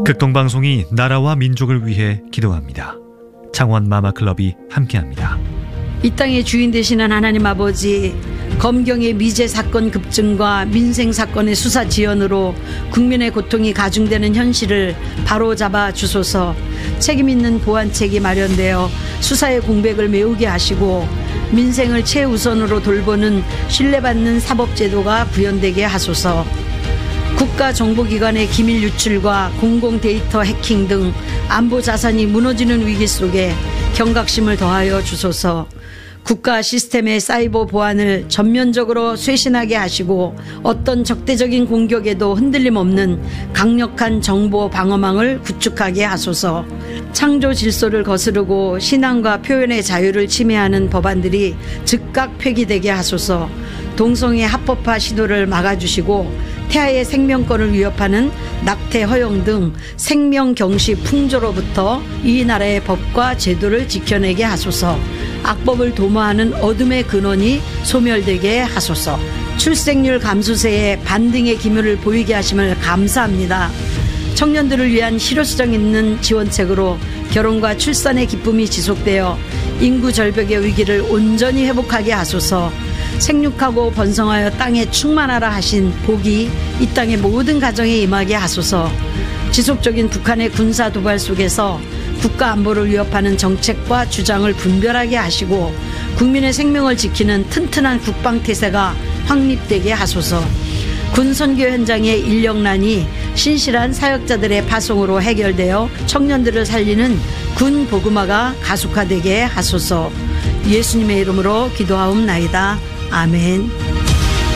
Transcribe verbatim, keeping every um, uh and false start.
극동방송이 나라와 민족을 위해 기도합니다. 창원 마마클럽이 함께합니다. 이 땅의 주인 되시는 하나님 아버지, 검경의 미제 사건 급증과 민생 사건의 수사 지연으로 국민의 고통이 가중되는 현실을 바로잡아 주소서. 책임 있는 보완책이 마련되어 수사의 공백을 메우게 하시고 민생을 최우선으로 돌보는 신뢰받는 사법제도가 구현되게 하소서. 국가정보기관의 기밀 유출과 공공데이터 해킹 등 안보 자산이 무너지는 위기 속에 경각심을 더하여 주소서. 국가 시스템의 사이버 보안을 전면적으로 쇄신하게 하시고 어떤 적대적인 공격에도 흔들림 없는 강력한 정보 방어망을 구축하게 하소서. 창조 질서를 거스르고 신앙과 표현의 자유를 침해하는 법안들이 즉각 폐기되게 하소서. 동성애 합법화 시도를 막아주시고 태아의 생명권을 위협하는 낙태 허용 등 생명 경시 풍조로부터 이 나라의 법과 제도를 지켜내게 하소서. 악법을 도모하는 어둠의 근원이 소멸되게 하소서. 출생률 감소세에 반등의 기묘를 보이게 하심을 감사합니다. 청년들을 위한 실효성 있는 지원책으로 결혼과 출산의 기쁨이 지속되어 인구 절벽의 위기를 온전히 회복하게 하소서. 생육하고 번성하여 땅에 충만하라 하신 복이 이 땅의 모든 가정에 임하게 하소서. 지속적인 북한의 군사 도발 속에서 국가 안보를 위협하는 정책과 주장을 분별하게 하시고 국민의 생명을 지키는 튼튼한 국방태세가 확립되게 하소서. 군 선교 현장의 인력난이 신실한 사역자들의 파송으로 해결되어 청년들을 살리는 군 보그마가 가속화되게 하소서. 예수님의 이름으로 기도하옵나이다. 아멘.